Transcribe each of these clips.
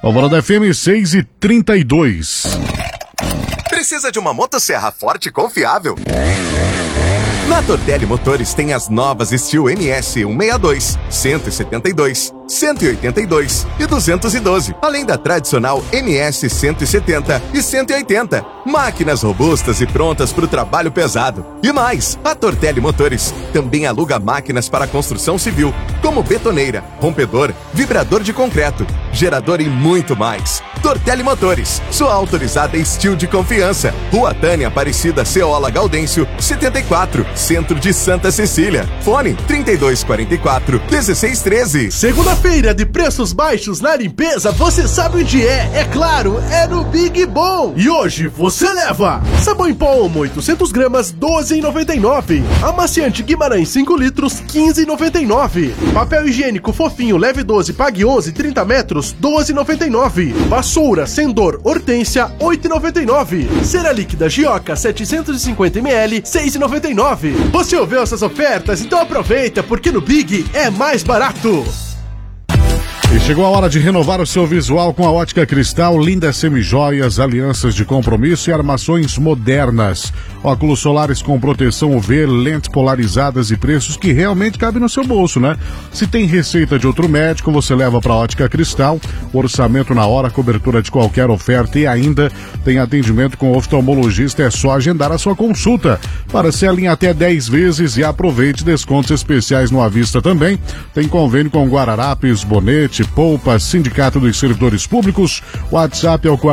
Alvorada FM 6h32. Precisa de uma motosserra forte e confiável? Na Tortelli Motores tem as novas Steel MS 162, 172, 182 e 212, além da tradicional MS 170 e 180. Máquinas robustas e prontas para o trabalho pesado. E mais, a Tortelli Motores também aluga máquinas para construção civil, como betoneira, rompedor, vibrador de concreto, gerador e muito mais. Tortelli Motores, sua autorizada Steel de confiança. Rua Tânia Aparecida Ceola Gaudêncio, 74, Centro de Santa Cecília. Fone 3244-1613. Segunda-feira de preços baixos na limpeza, você sabe onde é? É claro, é no Big Bom. E hoje você leva sabão em pó Omo 800 gramas, R$12,99. Amaciante Guimarães 5 litros, R$15,99. Papel higiênico fofinho leve 12, pague 11, 30 metros, R$12,99. Vassoura Sendor Hortência, R$8,99. Cera líquida Gioca 750 ml, R$6,99. Você ouviu essas ofertas? Então aproveita, porque no Big é mais barato. E chegou a hora de renovar o seu visual com a Ótica Cristal, lindas semijoias, alianças de compromisso e armações modernas. Óculos solares com proteção UV, lentes polarizadas e preços que realmente cabem no seu bolso, né? Se tem receita de outro médico, você leva para a Ótica Cristal, orçamento na hora, cobertura de qualquer oferta e ainda tem atendimento com oftalmologista, é só agendar a sua consulta. Parcela em até 10 vezes e aproveite descontos especiais no à vista também. Tem convênio com Guararapes, Bonete, Poupa, Sindicato dos Servidores Públicos. O WhatsApp é o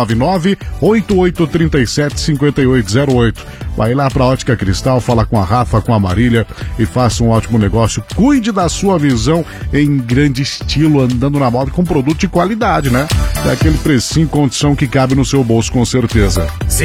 499-8837-5808. Vai lá pra Ótica Cristal, fala com a Rafa, com a Marília e faça um ótimo negócio. Cuide da sua visão em grande estilo, andando na moda com produto de qualidade, né? Daquele precinho, condição que cabe no seu bolso com certeza.